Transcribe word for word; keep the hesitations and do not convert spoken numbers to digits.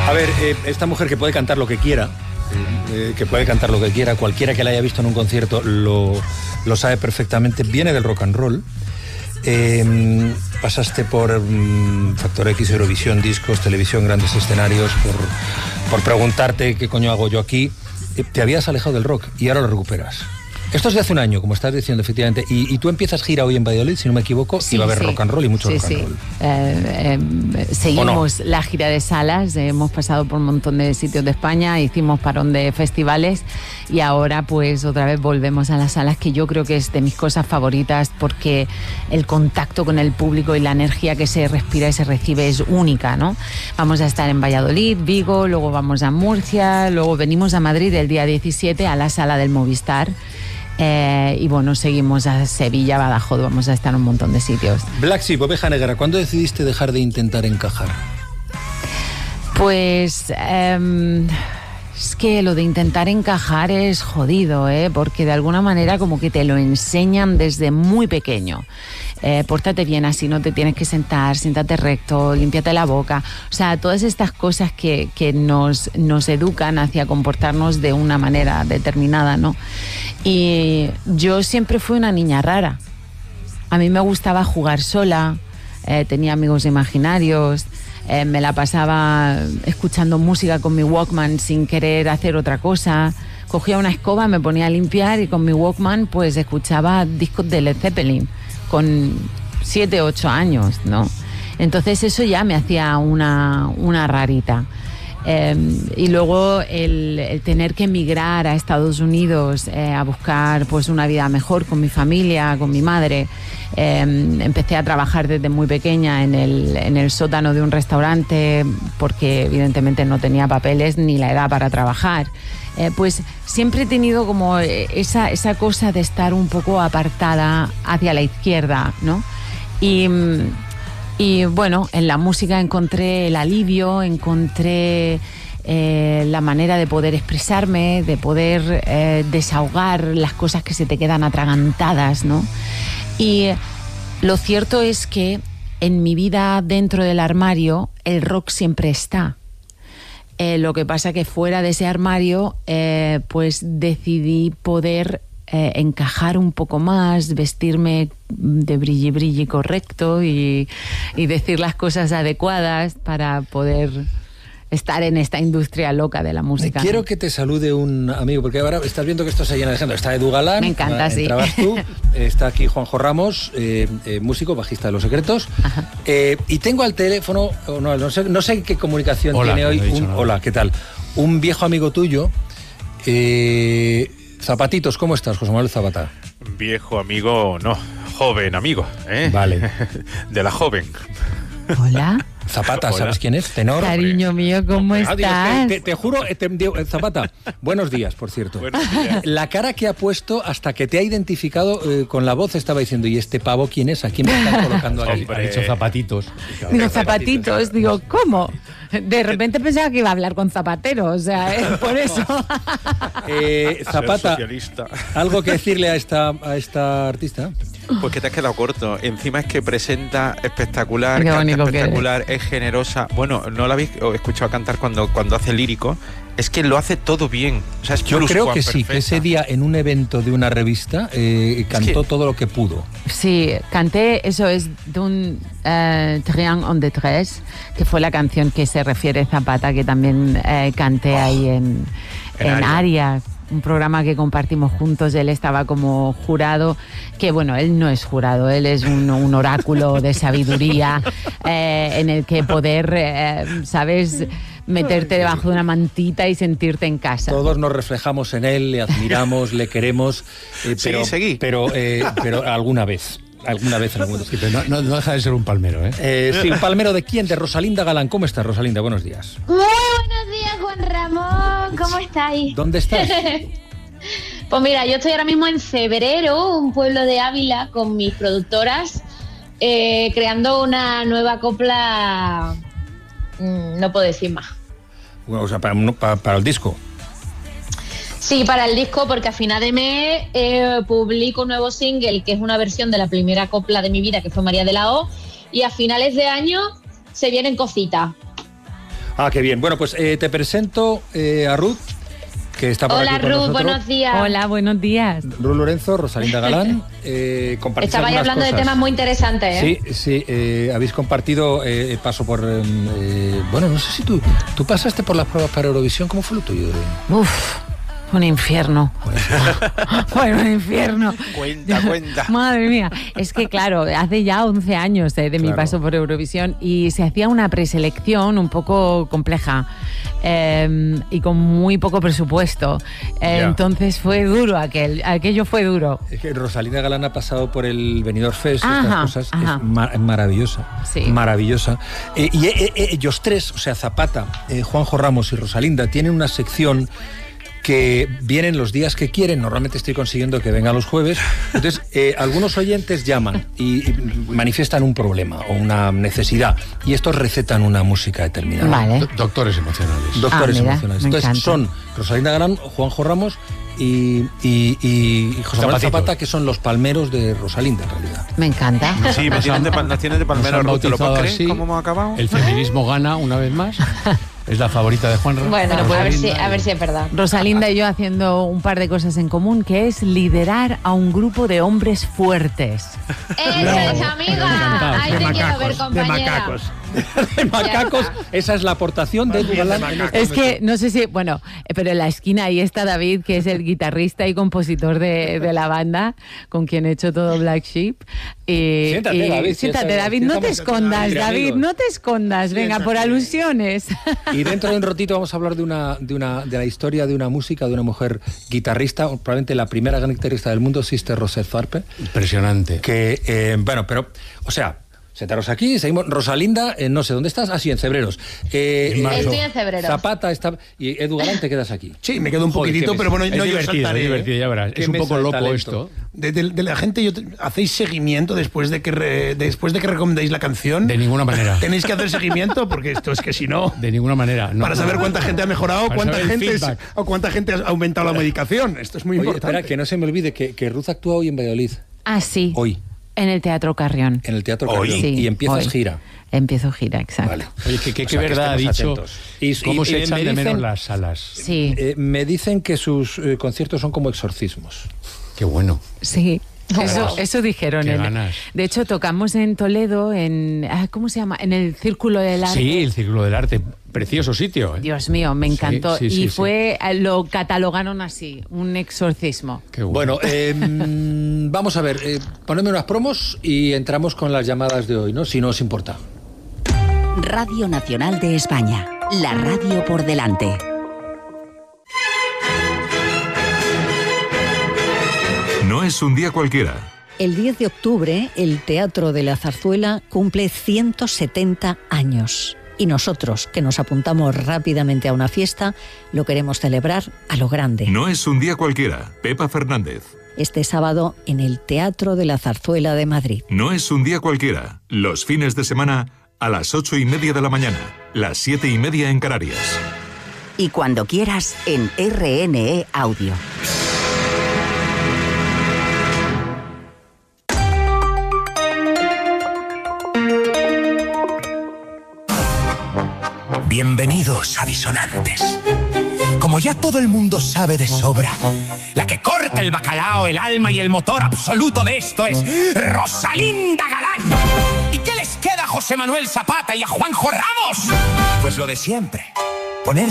A ver, eh, esta mujer que puede cantar lo que quiera, eh, que puede cantar lo que quiera, cualquiera que la haya visto en un concierto lo, lo sabe perfectamente, viene del rock and roll. Eh, pasaste por um, Factor X, Eurovisión, discos, televisión, grandes escenarios, por, por preguntarte qué coño hago yo aquí. Eh, te habías alejado del rock y ahora lo recuperas. Esto es de hace un año, como estás diciendo, efectivamente. Y, y tú empiezas gira hoy en Valladolid, si no me equivoco, sí, y va a haber sí. rock and roll y mucho sí, rock and roll. Sí, eh, eh, seguimos no? la gira de salas, eh, hemos pasado por un montón de sitios de España, hicimos parón de festivales y ahora pues otra vez volvemos a las salas, que yo creo que es de mis cosas favoritas porque el contacto con el público y la energía que se respira y se recibe es única, ¿no? Vamos a estar en Valladolid, Vigo, luego vamos a Murcia, luego venimos a Madrid el día diecisiete a la sala del Movistar. Eh, y bueno, seguimos a Sevilla, Badajoz, vamos a estar en un montón de sitios. Black Sheep, Oveja Negra, ¿cuándo decidiste dejar de intentar encajar? Pues eh, es que lo de intentar encajar es jodido, ¿eh? Porque de alguna manera como que te lo enseñan desde muy pequeño. Eh, pórtate bien, así no te tienes que sentar, siéntate recto, límpiate la boca. O sea, todas estas cosas que, que nos, nos educan hacia comportarnos de una manera determinada, ¿no? Y yo siempre fui una niña rara. A mí me gustaba jugar sola, eh, tenía amigos imaginarios, eh, me la pasaba escuchando música con mi Walkman sin querer hacer otra cosa. Cogía una escoba, me ponía a limpiar y con mi Walkman pues escuchaba discos de Led Zeppelin con siete, ocho años, ¿no? Entonces eso ya me hacía una, una rarita. Eh, y luego el, el tener que emigrar a Estados Unidos eh, a buscar pues una vida mejor con mi familia, con mi madre. Eh, empecé a trabajar desde muy pequeña en el, en el sótano de un restaurante porque evidentemente no tenía papeles ni la edad para trabajar. Eh, pues siempre he tenido como esa, esa cosa de estar un poco apartada hacia la izquierda, ¿no? Y... Y bueno, en la música encontré el alivio, encontré eh, la manera de poder expresarme, de poder eh, desahogar las cosas que se te quedan atragantadas, ¿no? Y lo cierto es que en mi vida dentro del armario el rock siempre está. Eh, lo que pasa que fuera de ese armario eh, pues decidí poder Eh, encajar un poco más, vestirme de brilli brilli correcto y, y decir las cosas adecuadas para poder estar en esta industria loca de la música. Quiero ¿no? que te salude un amigo, porque ahora estás viendo que esto se llena de gente. Está Edu Galán, me encanta, sí. Entrabas tú, está aquí Juanjo Ramos, eh, eh, músico, bajista de Los Secretos. Eh, y tengo al teléfono, no, no, sé, no sé qué comunicación hola, tiene hoy. No Un, hola, ¿qué tal? Un viejo amigo tuyo. Eh, Zapatitos, ¿cómo estás, José Manuel Zapata? Viejo amigo, no, joven amigo, ¿eh? Vale. De la joven. Hola. Zapata, Hola. ¿sabes quién es? Tenor. Cariño mío, ¿cómo Ah, Dios, estás? te, te, te juro, te, te, Zapata, buenos días, por cierto. Buenos días. La cara que ha puesto hasta que te ha identificado eh, con la voz estaba diciendo, ¿y este pavo quién es? ¿A quién me están colocando aquí? Hombre. Ha dicho Zapatitos. Digo, zapatitos, digo, ¿cómo? De repente pensaba que iba a hablar con Zapatero, o sea, es por eso. Eh, Zapata, Socialista. ¿algo que decirle a esta, a esta artista? Pues que te has quedado corto. Encima es que presenta espectacular, Qué canta bonito que espectacular, es generosa. Bueno, no la habéis escuchado cantar cuando, cuando hace lírico. Es que lo hace todo bien. O sea, es Yo creo que sí, perfecta. que ese día en un evento de una revista eh, cantó que... todo lo que pudo. Sí, canté, eso es d'un uh, Triangle en détresse, que fue la canción que se refiere Zapata, que también eh, canté oh, ahí en, en, en Aria, un programa que compartimos juntos. Él estaba como jurado, que bueno, él no es jurado, él es un, un oráculo de sabiduría eh, en el que poder, eh, ¿sabes?, meterte debajo de una mantita y sentirte en casa. Todos nos reflejamos en él, le admiramos, le queremos, eh, pero, seguí, seguí. pero, eh, pero alguna vez. Alguna vez, alguna vez. Sí, pero no, no, no deja de ser un palmero, ¿eh? eh sí, un palmero de quién, de Rosalinda Galán. ¿Cómo estás, Rosalinda? Buenos días. Muy buenos días, Juan Ramón. ¿Cómo estáis? ¿Dónde estás? Pues mira, yo estoy ahora mismo en Febrero, un pueblo de Ávila, con mis productoras, eh, creando una nueva copla. Mm, no puedo decir más. Bueno, o sea, para, para, para el disco. Sí, para el disco, porque a final de mes eh, publico un nuevo single, que es una versión de la primera copla de mi vida, que fue María de la O, y a finales de año se vienen cositas. Ah, qué bien. Bueno, pues eh, te presento eh, a Ruth, que está por Hola aquí con Ruth, nosotros. buenos días. Hola, buenos días. Ruth Lorenzo, Rosalinda Galán. Eh, compartís Estabais algunas hablando de cosas. temas muy interesantes, ¿eh? Sí, sí, eh, habéis compartido eh, paso por... Eh, bueno, no sé si tú, tú pasaste por las pruebas para Eurovisión, ¿cómo fue lo tuyo? Uf, un infierno. Fue un infierno. Cuenta, cuenta. Madre mía. Es que, claro, hace ya once años eh, de mi Claro. paso por Eurovisión y se hacía una preselección un poco compleja eh, y con muy poco presupuesto. Eh, Ya. Entonces fue duro aquel, aquello fue duro. Es que Rosalinda Galán ha pasado por el Benidorm Fest, Ajá, estas cosas, ajá. es ma- maravillosa, Sí. maravillosa. Eh, y eh, eh, ellos tres, o sea, Zapata, eh, Juanjo Ramos y Rosalinda, tienen una sección que vienen los días que quieren. Normalmente estoy consiguiendo que venga los jueves. Entonces, eh, algunos oyentes llaman y, y manifiestan un problema o una necesidad y estos recetan una música determinada. Vale. Do- doctores emocionales. Doctores Ah, mira, emocionales. me Entonces encanta. son Rosalinda Galán, Juanjo Ramos y, y, y, y José Manuel Zapatitos. Zapata, que son los palmeros de Rosalinda en realidad. Me encanta. Sí, me tienen de, pa- nos tienen de Nos palmero, han Ruth, ¿te lo puedes bautizado creer? así. ¿Cómo hemos acabado? El feminismo gana una vez más. Es la favorita de Juanra. Bueno, Bueno, a ver, si, Rosalinda a ver y- si es verdad. Rosalinda y yo haciendo un par de cosas en común, que es liderar a un grupo de hombres fuertes. ¡Eso es, amiga! Encantados. Ahí De te quiero ver, macacos, de compañera. macacos. De macacos, esa es la aportación de Edu Galán en este Es que momento. no sé si, bueno, eh, pero en la esquina ahí está David, que es el guitarrista y compositor de, de la banda, con quien he hecho todo Black Sheep. Y, Siéntate, y- David, si siéntate, estamos- David, si no te estamos escondas, entre David, amigos. no te escondas, venga, por alusiones. Y dentro de un ratito vamos a hablar de una, de una de la historia de una música de una mujer guitarrista, probablemente la primera gran guitarrista del mundo, Sister Rosette Tharpe, Impresionante. que, eh, bueno, pero, o sea, sentaros aquí, seguimos. Rosalinda, eh, no sé dónde estás, así en Cebreros. Eh, En marzo. Estoy en Cebreros. Zapata está, y Edu Galán, te quedas aquí. Sí, me quedo un Joder, poquitito, qué pero bueno, mesa. no Es yo divertido, saltaré, es ¿eh? divertido, ya verás. Qué Es un mesa poco de loco talento. esto. De, de- de la gente, yo te- ¿hacéis seguimiento después de que re- después de que recomendéis la canción? De ninguna manera. Tenéis que hacer seguimiento porque esto es que si no, De ninguna manera. no. para saber cuánta gente ha mejorado, Para cuánta saber el gente es- feedback. o cuánta gente ha aumentado la medicación. Esto es muy Oye, importante. espera, que no se me olvide que, que Ruth actúa hoy en Valladolid, Ah, sí. hoy, En el Teatro Carrión. en el Teatro Hoy. Carrión, Sí, y empiezas hoy. gira. Empiezo gira, exacto. Vale. Oye, que, que, O que sea, que verdad ha estemos dicho. atentos. Y- ¿Cómo y- se y echan me de menos dicen- las salas? Sí, Eh, me dicen que sus eh, conciertos son como exorcismos. Qué bueno. sí. Eso, eso dijeron. Qué en- ganas. de hecho, tocamos en Toledo, en. ah, ¿Cómo se llama? En el Círculo del Arte. Sí, el Círculo del Arte. Precioso sitio. ¿eh? Dios mío, me Sí, encantó. sí, sí, y sí. fue, eh, lo catalogaron así, un exorcismo. Qué bueno. Bueno, eh, mm, vamos a ver, eh, ponedme unas promos y entramos con las llamadas de hoy, ¿no? Si no os importa. Radio Nacional de España. La radio por delante. No es un día cualquiera. El diez de octubre, el Teatro de la Zarzuela cumple ciento setenta años. Y nosotros, que nos apuntamos rápidamente a una fiesta, lo queremos celebrar a lo grande. No es un día cualquiera. Pepa Fernández. Este sábado en el Teatro de la Zarzuela de Madrid. No es un día cualquiera. Los fines de semana a las ocho y media de la mañana. Las siete y media en Canarias. Y cuando quieras en R N E Audio. Bienvenidos a Disonantes. Como ya todo el mundo sabe de sobra, la que corta el bacalao, el alma y el motor absoluto de esto es Rosalinda Galán. ¿Y qué les queda a José Manuel Zapata y a Juanjo Ramos? Pues lo de siempre, poner